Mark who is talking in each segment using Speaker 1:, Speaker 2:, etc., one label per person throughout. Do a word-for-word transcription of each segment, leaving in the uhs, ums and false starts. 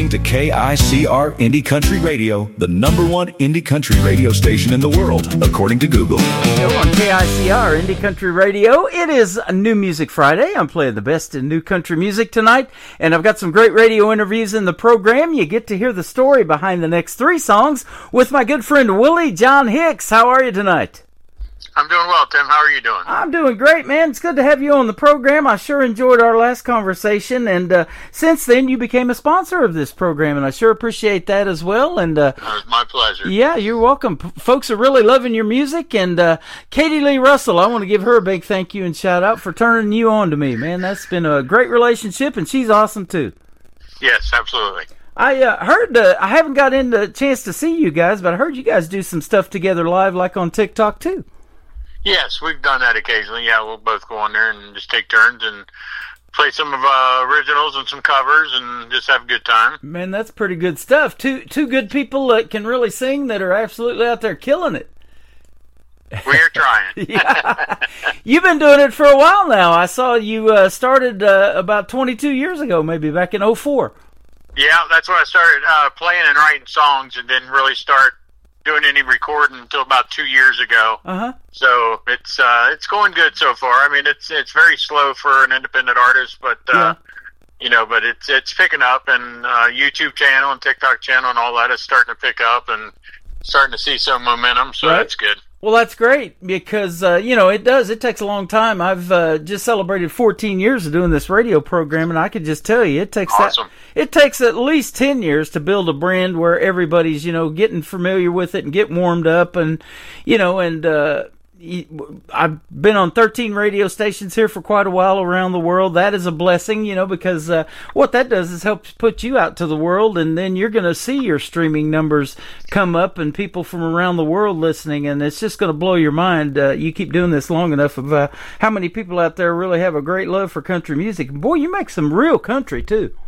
Speaker 1: listening to K I C R Indie Country Radio, the number one indie country radio station in the world, according to Google.
Speaker 2: So on K I C R Indie Country Radio, it is a New Music Friday. I'm playing the best in new country music tonight, and I've got some great radio interviews in the program. You get to hear the story behind the next three songs with my good friend Willie John Hicks. How are you tonight?
Speaker 3: I'm doing well, Tim. How are you doing?
Speaker 2: I'm doing great, man. It's good to have you on the program. I sure enjoyed our last conversation, and uh, since then you became a sponsor of this program, and I sure appreciate that as well. And uh,
Speaker 3: it was my pleasure.
Speaker 2: Yeah, you're welcome. P- folks are really loving your music, and uh, Katie Lee Russell, I want to give her a big thank you and shout out for turning you on to me, man. That's been a great relationship, and she's awesome too.
Speaker 3: Yes, absolutely.
Speaker 2: I uh, heard, uh, I haven't got in the chance to see you guys, but I heard you guys do some stuff together live, like on TikTok too.
Speaker 3: Yes, we've done that occasionally. Yeah, we'll both go on there and just take turns and play some of uh, originals and some covers and just have a good time.
Speaker 2: Man, that's pretty good stuff. Two two good people that can really sing that are absolutely out there killing it.
Speaker 3: We are trying.
Speaker 2: Yeah. You've been doing it for a while now. I saw you uh, started uh, about twenty-two years ago, maybe back in oh four.
Speaker 3: Yeah, that's when I started uh, playing and writing songs and didn't really start doing any recording until about two years ago.
Speaker 2: Uh-huh.
Speaker 3: So it's uh, it's going good so far. I mean, it's it's very slow for an independent artist, but uh,
Speaker 2: yeah.
Speaker 3: you know, but it's it's picking up, and uh, YouTube channel and TikTok channel and all that is starting to pick up and starting to see some momentum. So
Speaker 2: right.
Speaker 3: That's good.
Speaker 2: Well, that's great because, uh, you know, it does. It takes a long time. I've uh, just celebrated fourteen years of doing this radio program, and I could just tell you it takes
Speaker 3: awesome.
Speaker 2: that, it takes at least ten years to build a brand where everybody's, you know, getting familiar with it and get warmed up and, you know, and uh, I've been on thirteen radio stations here for quite a while around the world. That is a blessing, you know, because uh, what that does is helps put you out to the world, and then you're going to see your streaming numbers come up and people from around the world listening, and it's just going to blow your mind. Uh, you keep doing this long enough of uh, how many people out there really have a great love for country music. Boy, you make some real country, too.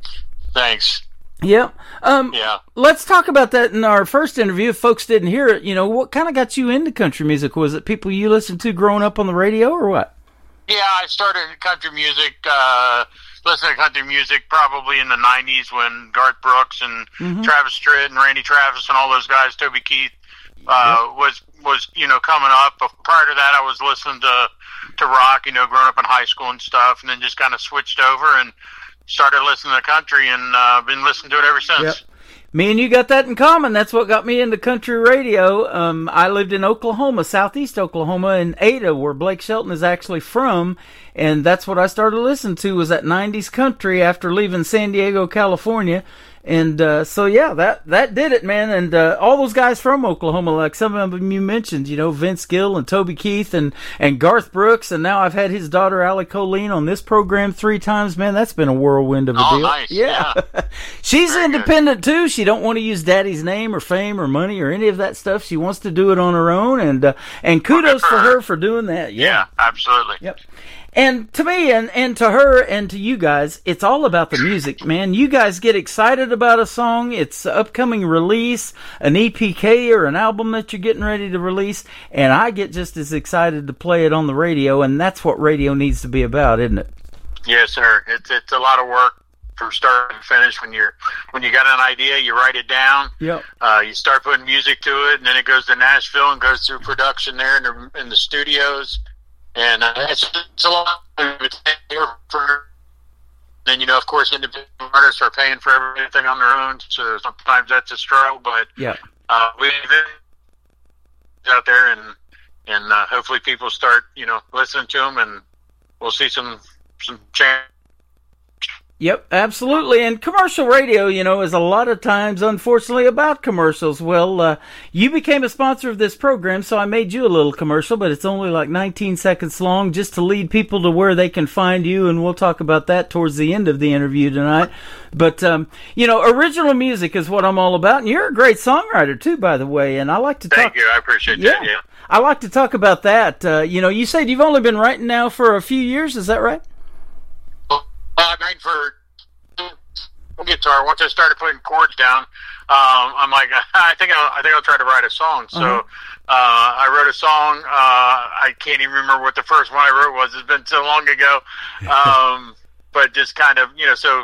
Speaker 3: Thanks.
Speaker 2: Yeah. Um,
Speaker 3: yeah.
Speaker 2: Let's talk about that in our first interview. If folks didn't hear it, you know, what kind of got you into country music? Was it people you listened to growing up on the radio or what?
Speaker 3: Yeah, I started country music, uh, listening to country music probably in the nineties when Garth Brooks and mm-hmm. Travis Tritt and Randy Travis and all those guys, Toby Keith, uh, yep. was, was, you know, coming up. But prior to that, I was listening to, to rock, you know, growing up in high school and stuff, and then just kind of switched over and started listening to country, and uh, been listening to it ever since.
Speaker 2: Yep. Me and you got that in common. That's what got me into country radio. Um, I lived in Oklahoma, southeast Oklahoma, in Ada, where Blake Shelton is actually from, and that's what I started listening to, was that nineties country after leaving San Diego, California. And uh, so, yeah, that, that did it, man. And uh, all those guys from Oklahoma, like some of them you mentioned, you know, Vince Gill and Toby Keith and, and Garth Brooks. And now I've had his daughter, Allie Colleen, on this program three times. Man, that's been a whirlwind of a
Speaker 3: oh,
Speaker 2: deal.
Speaker 3: Nice.
Speaker 2: Yeah.
Speaker 3: yeah.
Speaker 2: She's
Speaker 3: Very
Speaker 2: independent,
Speaker 3: good.
Speaker 2: too. She don't want to use daddy's name or fame or money or any of that stuff. She wants to do it on her own. And uh, and kudos for her for doing that. Yeah,
Speaker 3: yeah absolutely.
Speaker 2: Yep. And to me, and, and to her, and to you guys, it's all about the music, man. You guys get excited about a song, its upcoming release, an E P K or an album that you're getting ready to release, and I get just as excited to play it on the radio, and that's what radio needs to be about, isn't it?
Speaker 3: Yes, sir. It's it's a lot of work from start to finish. When you're when you got an idea, you write it down.
Speaker 2: Yep.
Speaker 3: Uh, you start putting music to it, and then it goes to Nashville and goes through production there in the, in the studios. And uh, it's, it's a lot for. Then, you know, of course, independent artists are paying for everything on their own, so sometimes that's a struggle. But
Speaker 2: yeah,
Speaker 3: uh, we out there, and and uh, hopefully people start, you know, listening to them, and we'll see some some change.
Speaker 2: Yep, absolutely. And commercial radio, you know, is a lot of times, unfortunately, about commercials. Well, uh, you became a sponsor of this program, so I made you a little commercial, but it's only like nineteen seconds long, just to lead people to where they can find you, and we'll talk about that towards the end of the interview tonight. But, um, you know, original music is what I'm all about, and you're a great songwriter, too, by the way, and I like to talk...
Speaker 3: Thank you, I appreciate
Speaker 2: yeah,
Speaker 3: that, yeah.
Speaker 2: I like to talk about that. Uh, you know, you said you've only been writing now for a few years, is that right?
Speaker 3: I've written for guitar. Once I started putting chords down, um, I'm like, I think I'll, I think I'll try to write a song. So uh-huh. uh, I wrote a song. Uh, I can't even remember what the first one I wrote was. It's been so long ago. Um, but just kind of, you know, so